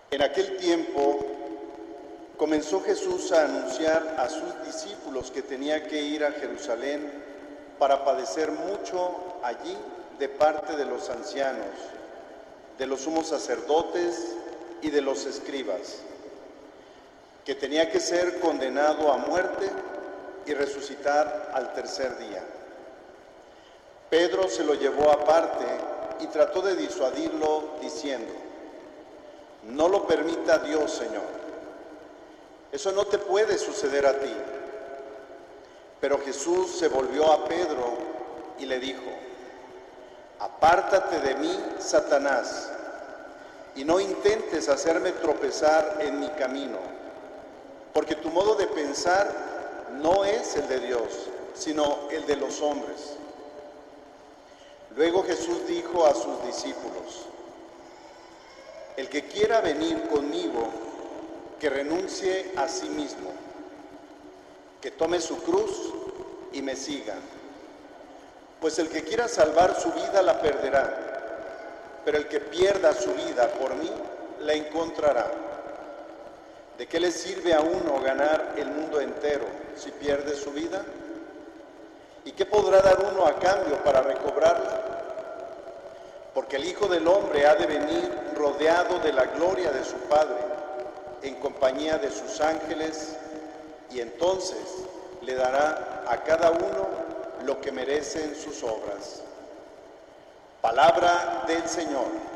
En aquel tiempo comenzó Jesús a anunciar a sus discípulos que tenía que ir a Jerusalén para padecer mucho allí de parte de los ancianos, de los sumos sacerdotes y de los escribas, que tenía que ser condenado a muerte y resucitar al tercer día. Pedro se lo llevó aparte y trató de disuadirlo diciendo: no lo permita Dios, Señor. Eso no te puede suceder a ti. Pero Jesús se volvió a Pedro y le dijo: apártate de mí, Satanás, y no intentes hacerme tropezar en mi camino, porque tu modo de pensar no es el de Dios, sino el de los hombres. Luego Jesús dijo a sus discípulos: el que quiera venir conmigo, que renuncie a sí mismo, que tome su cruz y me siga. Pues el que quiera salvar su vida la perderá, pero el que pierda su vida por mí la encontrará. ¿De qué le sirve a uno ganar el mundo entero si pierde su vida? ¿Y qué podrá dar uno a cambio para recobrarla? Porque el Hijo del Hombre ha de venir rodeado de la gloria de su Padre, en compañía de sus ángeles, y entonces le dará a cada uno lo que merecen sus obras. Palabra del Señor.